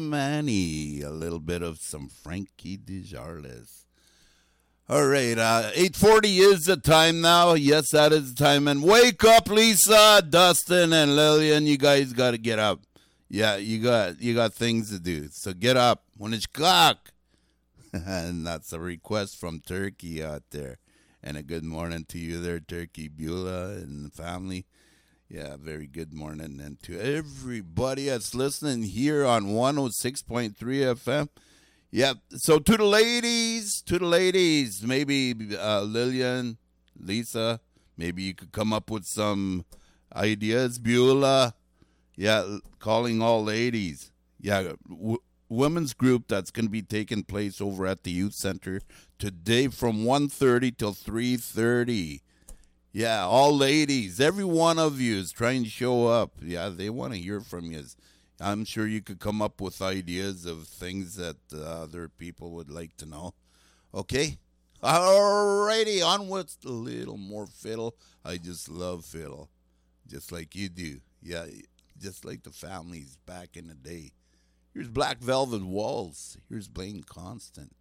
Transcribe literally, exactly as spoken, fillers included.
Manny. A little bit of some Frankie DeJarles. All right, uh, eight forty is the time now. Yes, that is the time. And wake up, Lisa, Dustin, and Lillian. You guys got to get up. Yeah, you got you got things to do. So get up when it's clock. And that's a request from Turkey out there. And a good morning to you there, Turkey, Beulah, and the family. Yeah, very good morning. And to everybody that's listening here on one oh six point three F M. Yep. So to the ladies, to the ladies, maybe uh, Lillian, Lisa, maybe you could come up with some ideas. Beulah, yeah, calling all ladies. Yeah, w- women's group that's going to be taking place over at the youth center today from one thirty till three thirty. Yeah, all ladies, every one of you is trying to show up. Yeah, they want to hear from you. I'm sure you could come up with ideas of things that uh, other people would like to know. Okay? Alrighty, on with a little more fiddle. I just love fiddle. Just like you do. Yeah, just like the families back in the day. Here's Black Velvet Waltz. Here's Blaine Constant.